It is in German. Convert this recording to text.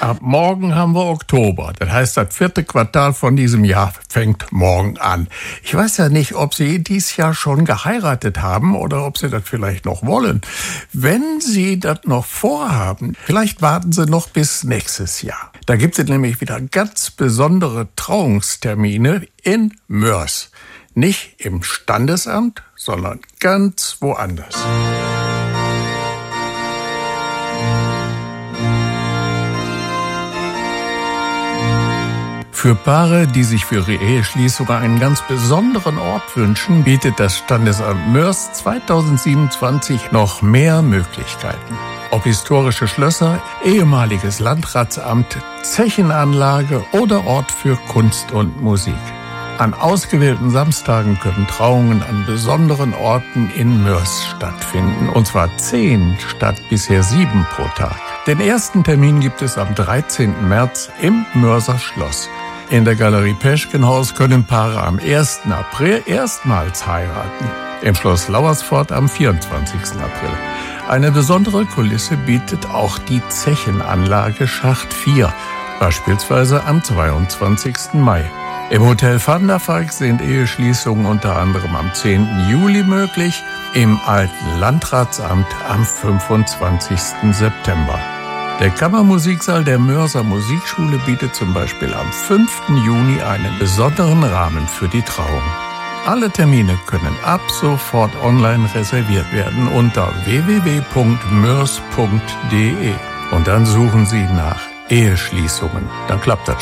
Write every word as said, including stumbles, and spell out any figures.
Ab morgen haben wir Oktober. Das heißt, das vierte Quartal von diesem Jahr fängt morgen an. Ich weiß ja nicht, ob Sie dieses Jahr schon geheiratet haben oder ob Sie das vielleicht noch wollen. Wenn Sie das noch vorhaben, vielleicht warten Sie noch bis nächstes Jahr. Da gibt es nämlich wieder ganz besondere Trauungstermine in Moers. Nicht im Standesamt, sondern ganz woanders. Für Paare, die sich für ihre Eheschließung einen ganz besonderen Ort wünschen, bietet das Standesamt Moers zweitausendsiebenundzwanzig noch mehr Möglichkeiten. Ob historische Schlösser, ehemaliges Landratsamt, Zechenanlage oder Ort für Kunst und Musik. An ausgewählten Samstagen können Trauungen an besonderen Orten in Moers stattfinden. Und zwar zehn statt bisher sieben pro Tag. Den ersten Termin gibt es am dreizehnten März im Moerser Schloss. In der Galerie Peschkenhaus können Paare am ersten April erstmals heiraten. Im Schloss Lauersfort am vierundzwanzigsten April. Eine besondere Kulisse bietet auch die Zechenanlage Schacht vier, beispielsweise am zweiundzwanzigsten Mai. Im Hotel Van der Valk sind Eheschließungen unter anderem am zehnten Juli möglich, im Alten Landratsamt am fünfundzwanzigsten September. Der Kammermusiksaal der Moerser Musikschule bietet zum Beispiel am fünften Juni einen besonderen Rahmen für die Trauung. Alle Termine können ab sofort online reserviert werden unter w w w punkt moers punkt d e und dann suchen Sie nach Eheschließungen. Dann klappt das.